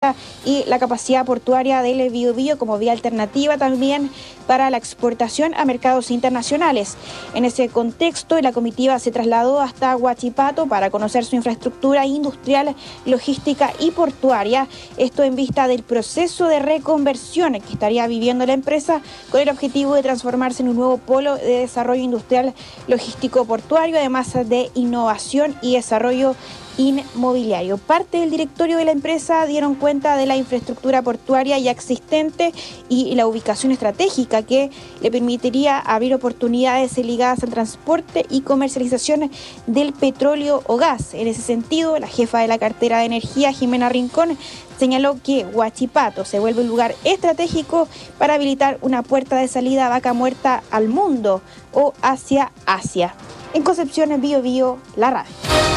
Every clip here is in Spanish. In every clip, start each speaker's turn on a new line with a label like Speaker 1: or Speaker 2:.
Speaker 1: Caleta y la capacidad portuaria del Biobío como vía alternativa también para la exportación a mercados internacionales. En ese contexto, la comitiva se trasladó hasta Huachipato para conocer su infraestructura industrial, logística y portuaria. Esto en vista del proceso de reconversión que estaría viviendo la empresa con el objetivo de transformarse en un nuevo polo de desarrollo industrial, logístico, portuario, además de innovación y desarrollo inmobiliario. Parte del directorio de la empresa dieron cuenta de la infraestructura portuaria ya existente y la ubicación estratégica que le permitiría abrir oportunidades ligadas al transporte y comercialización del petróleo o gas. En ese sentido, la jefa de la cartera de energía, Jimena Rincón, señaló que Huachipato se vuelve un lugar estratégico para habilitar una puerta de salida a Vaca Muerta al mundo o hacia Asia. En Concepción, Biobío, la radio.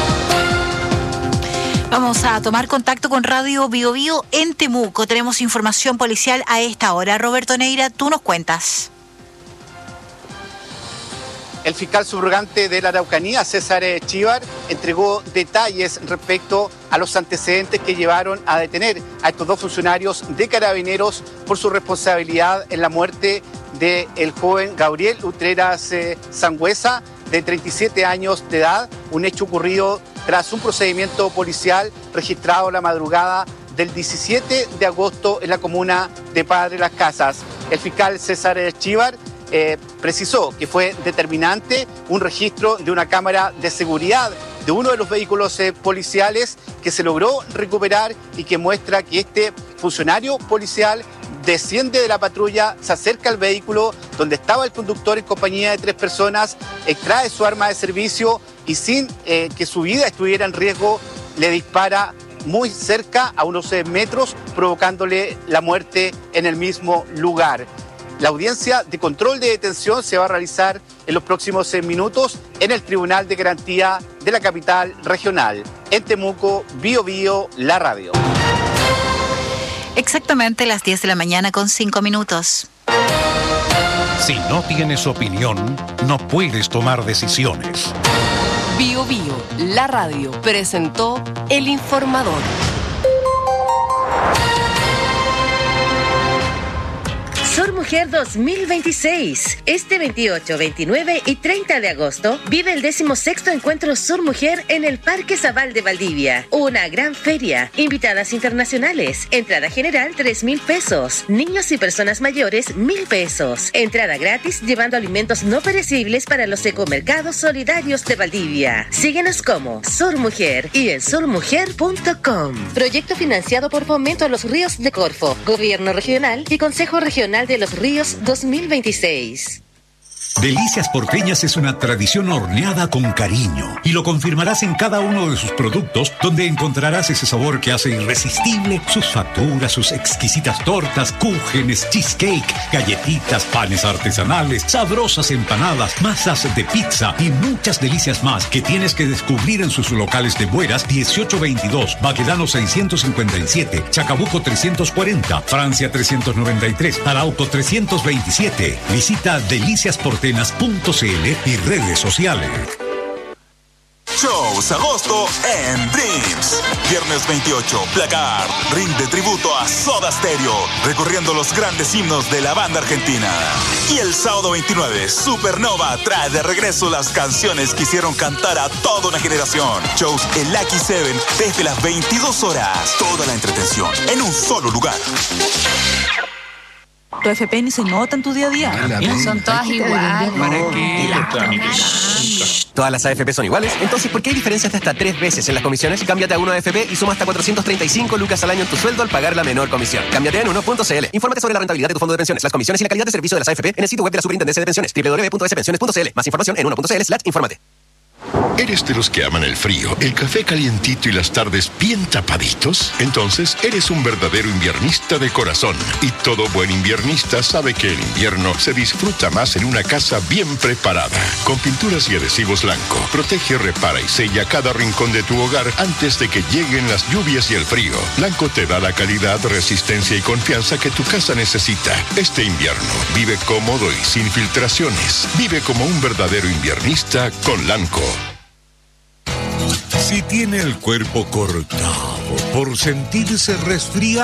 Speaker 2: Vamos a tomar contacto con Radio Biobío en Temuco. Tenemos información policial a esta hora. Roberto Neira, tú nos cuentas.
Speaker 3: El fiscal subrogante de la Araucanía, César Chíbar, entregó detalles respecto a los antecedentes que llevaron a detener a estos dos funcionarios de Carabineros por su responsabilidad en la muerte del joven Gabriel Utreras Sangüesa, de 37 años de edad, un hecho ocurrido tras un procedimiento policial registrado la madrugada del 17 de agosto en la comuna de Padre Las Casas. El fiscal César Chíbar precisó que fue determinante un registro de una cámara de seguridad de uno de los vehículos policiales que se logró recuperar y que muestra que este funcionario policial desciende de la patrulla, se acerca al vehículo donde estaba el conductor en compañía de 3 personas, extrae su arma de servicio y sin que su vida estuviera en riesgo, le dispara muy cerca, a unos metros, provocándole la muerte en el mismo lugar. La audiencia de control de detención se va a realizar en los próximos minutos en el Tribunal de Garantía de la capital regional. En Temuco, Biobío, la radio.
Speaker 2: Exactamente las 10 de la mañana con 5 minutos.
Speaker 4: Si no tienes opinión, no puedes tomar decisiones.
Speaker 5: Biobío, la radio, presentó El Informador.
Speaker 6: Sur Mujer 2026. Este 28, 29 y 30 de agosto vive el 16º Encuentro Sur Mujer en el Parque Zabal de Valdivia. Una gran feria, invitadas internacionales, entrada general 3.000 pesos, niños y personas mayores 1.000 pesos, entrada gratis llevando alimentos no perecibles para los ecomercados solidarios de Valdivia. Síguenos como Sur Mujer y en surmujer.com. Proyecto financiado por Fomento a los Ríos de Corfo, Gobierno Regional y Consejo Regional de los Ríos 2026.
Speaker 7: Delicias Porteñas es una tradición horneada con cariño y lo confirmarás en cada uno de sus productos, donde encontrarás ese sabor que hace irresistible sus facturas, sus exquisitas tortas, cúgenes, cheesecake, galletitas, panes artesanales, sabrosas empanadas, masas de pizza y muchas delicias más que tienes que descubrir en sus locales de Bueras 1822, Baquedano 657, Chacabuco 340, Francia 393, Arauco 327. Visita deliciasporteñas.cl y redes sociales.
Speaker 8: Shows agosto en Dreams. Viernes 28, Placard rinde tributo a Soda Stereo, recorriendo los grandes himnos de la banda argentina. Y el sábado 29, Supernova trae de regreso las canciones que hicieron cantar a toda una generación. Shows en Lucky 7 desde las 22 horas. Toda la entretención en un solo lugar.
Speaker 2: Tu FP ni se nota en tu día a día.
Speaker 5: Son todas iguales.
Speaker 9: ¿Todas las AFP son iguales? Entonces, ¿por qué hay diferencias de hasta 3 veces en las comisiones? Cámbiate a Uno AFP y suma hasta 435 lucas al año en tu sueldo al pagar la menor comisión. Cámbiate en uno.cl. Infórmate sobre la rentabilidad de tu fondo de pensiones, las comisiones y la calidad de servicio de las AFP en el sitio web de la Superintendencia de Pensiones, www.spensiones.cl. Más información en uno.cl/infórmate.
Speaker 10: ¿Eres de los que aman el frío, el café calientito y las tardes bien tapaditos? Entonces, eres un verdadero inviernista de corazón. Y todo buen inviernista sabe que el invierno se disfruta más en una casa bien preparada. Con pinturas y adhesivos Blanco, protege, repara y sella cada rincón de tu hogar antes de que lleguen las lluvias y el frío. Blanco te da la calidad, resistencia y confianza que tu casa necesita. Este invierno, vive cómodo y sin filtraciones. Vive como un verdadero inviernista con Blanco.
Speaker 4: Si tiene el cuerpo cortado por sentirse resfriado,